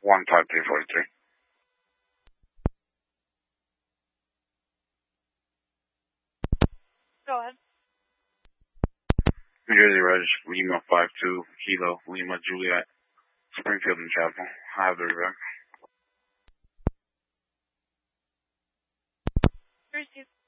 15343. Go ahead. New Jersey Reg, Lima 52, Kilo, Lima, Juliet, Springfield and Chapel. I have the reback. Receive.